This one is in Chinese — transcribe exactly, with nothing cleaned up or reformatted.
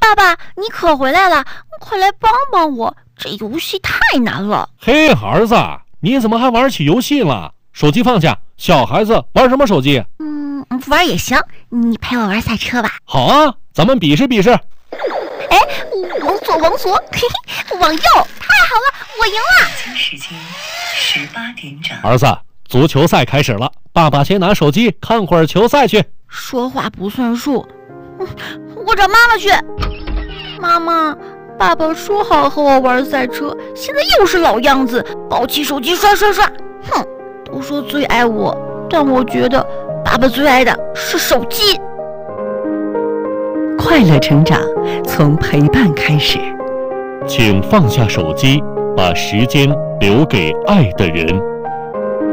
爸爸，你可回来了，快来帮帮我，这游戏太难了。 嘿，儿子，你怎么还玩起游戏了？手机放下，小孩子玩什么手机？ 嗯，不玩也行，你陪我玩赛车吧。 好啊，咱们比试比试。 哎，往左往左，嘿嘿，往右，太好了，我赢了。 时间十八点整。 儿子，足球赛开始了，爸爸先拿手机看会儿球赛去。 说话不算数，我找妈妈去。妈妈，爸爸说好和我玩赛车，现在又是老样子，抱起手机刷刷刷。哼，都说最爱我，但我觉得爸爸最爱的是手机。 快乐成长，从陪伴开始。 请放下手机，把时间留给爱的人。